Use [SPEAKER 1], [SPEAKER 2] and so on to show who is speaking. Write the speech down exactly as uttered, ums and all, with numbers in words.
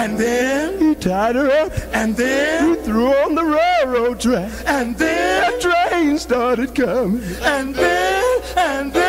[SPEAKER 1] And then
[SPEAKER 2] he tied her up.
[SPEAKER 1] And then
[SPEAKER 2] he threw her on the railroad track.
[SPEAKER 1] And then
[SPEAKER 2] the train started coming.
[SPEAKER 1] And then, and then